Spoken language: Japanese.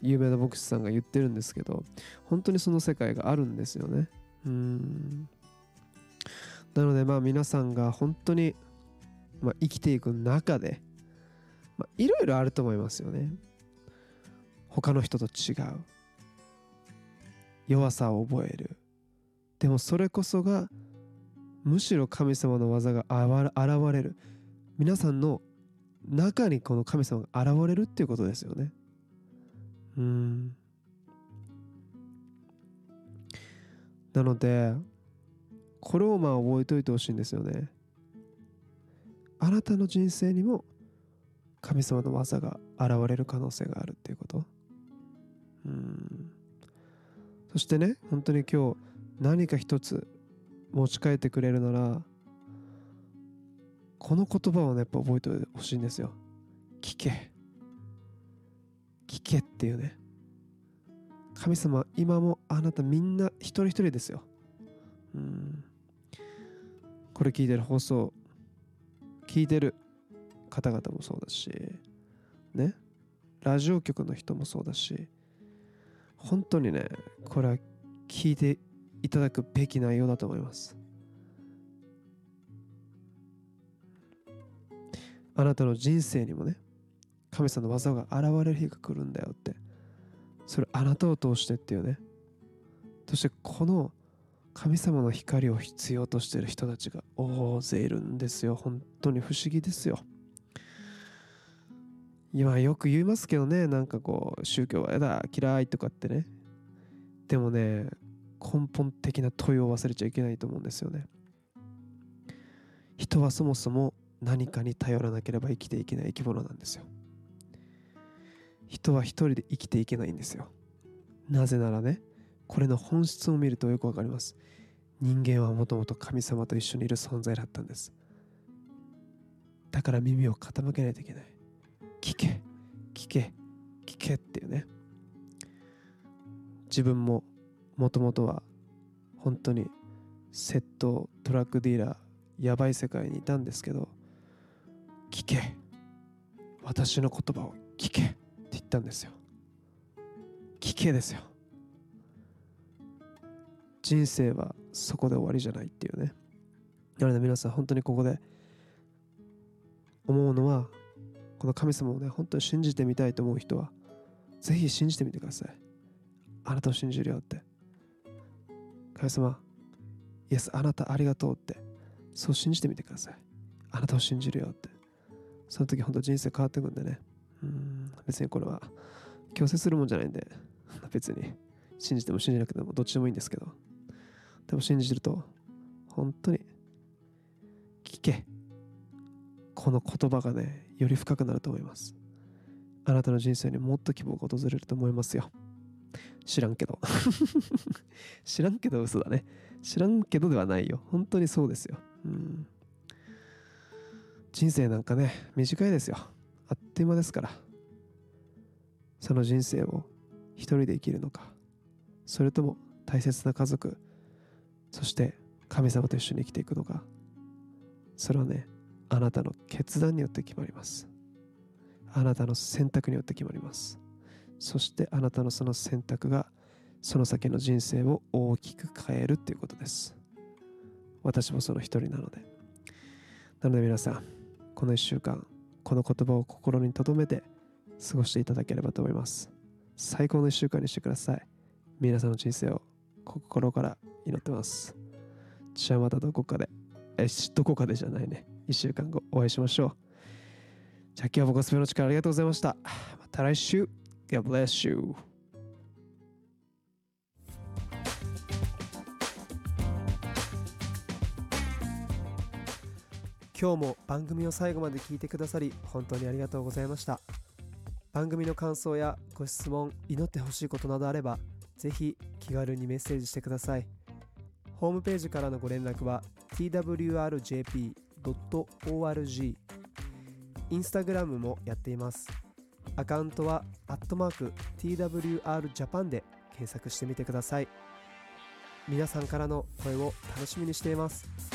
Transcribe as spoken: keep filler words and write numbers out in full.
有名な牧師さんが言ってるんですけど、本当にその世界があるんですよね。うーんなのでまあ皆さんが本当に、まあ、生きていく中で、まあ、いろいろあると思いますよね。他の人と違う弱さを覚える。でもそれこそがむしろ神様の技が現れる。皆さんの中にこの神様が現れるっていうことですよね。うーんなのでこれをまあ覚えておいてほしいんですよね。あなたの人生にも神様の技が現れる可能性があるっていうこと。うーんそしてね、本当に今日何か一つ持ち帰ってくれるなら、この言葉をねやっぱ覚えてほしいんですよ。聞け聞けっていうね。神様今もあなたみんな一人一人ですよ。うんこれ聞いてる放送聞いてる方々もそうだしね、ラジオ局の人もそうだし、本当にねこれは聞いていただくべき内容だと思います。あなたの人生にもね神様の技が現れる日が来るんだよって、それあなたを通してっていうね。そしてこの神様の光を必要としている人たちが大勢いるんですよ。本当に不思議ですよ。今よく言いますけどね、なんかこう宗教はやだ嫌いとかってね。でもね根本的な問いを忘れちゃいけないと思うんですよね。人はそもそも何かに頼らなければ生きていけない生き物なんですよ。人は一人で生きていけないんですよ。なぜならね、これの本質を見るとよくわかります。人間はもともと神様と一緒にいる存在だったんです。だから耳を傾けないといけない。聞け聞け聞けっていうね。自分ももともとは本当に窃盗トラックディーラーやばい世界にいたんですけど、聞け私の言葉を聞けって言ったんですよ。聞けですよ。人生はそこで終わりじゃないっていうね。なので皆さん本当にここで思うのは、この神様をね本当に信じてみたいと思う人はぜひ信じてみてください。あなたを信じるよって、神様イエスあなたありがとうって、そう信じてみてください。あなたを信じるよって、その時本当人生変わっていくんでね。うーん別にこれは強制するもんじゃないんで、別に信じても信じなくてもどっちでもいいんですけど、でも信じると本当に聞け、この言葉がねより深くなると思います。あなたの人生にもっと希望が訪れると思いますよ。知らんけど知らんけど嘘だね。知らんけどではないよ。本当にそうですよ。うん人生なんかね短いですよ。あっという間ですから、その人生を一人で生きるのか、それとも大切な家族、そして神様と一緒に生きていくのか、それはねあなたの決断によって決まります。あなたの選択によって決まります。そしてあなたのその選択がその先の人生を大きく変えるっていうことです。私もその一人なので。なので皆さんこの一週間この言葉を心に留めて過ごしていただければと思います。最高の一週間にしてください。皆さんの人生を心から祈ってます。じゃあまたどこかでえどこかでじゃないね一週間後お会いしましょう。じゃあ今日は僕はスペの力ありがとうございました。また来週。God bless you。今日も番組を最後まで聞いてくださり本当にありがとうございました。番組の感想やご質問、祈ってほしいことなどあればぜひ気軽にメッセージしてください。ホームページからのご連絡は ティーダブリューアールジェーピードットオーアールジー、 インスタグラムもやっています。アカウントはアットマーク ティーダブリューアールジャパン で検索してみてください。皆さんからの声を楽しみにしています。